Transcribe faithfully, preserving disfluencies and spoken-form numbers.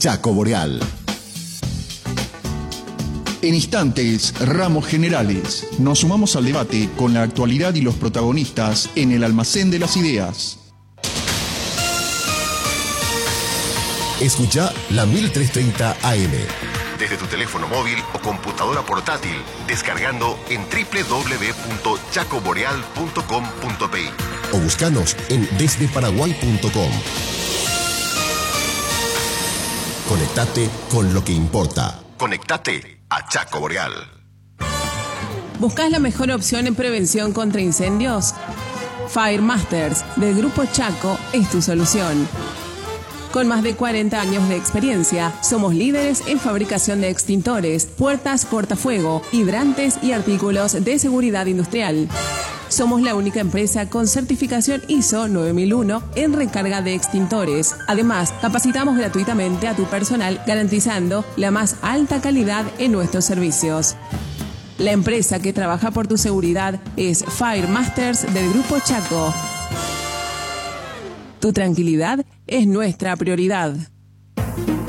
Chaco Boreal. En instantes, Ramos Generales. Nos sumamos al debate con la actualidad y los protagonistas en el almacén de las ideas. Escucha la mil trescientos treinta A M desde tu teléfono móvil o computadora portátil, descargando en doble u doble u doble u punto chaco boreal punto com punto pe o buscanos en desde paraguay punto com. Conectate con lo que importa. Conectate a Chaco Boreal. ¿Buscas la mejor opción en prevención contra incendios? Fire Masters del Grupo Chaco es tu solución. Con más de cuarenta años de experiencia, somos líderes en fabricación de extintores, puertas cortafuego, hidrantes y artículos de seguridad industrial. Somos la única empresa con certificación I S O nueve mil uno en recarga de extintores. Además, capacitamos gratuitamente a tu personal, garantizando la más alta calidad en nuestros servicios. La empresa que trabaja por tu seguridad es Fire Masters del Grupo Chaco. Tu tranquilidad es nuestra prioridad.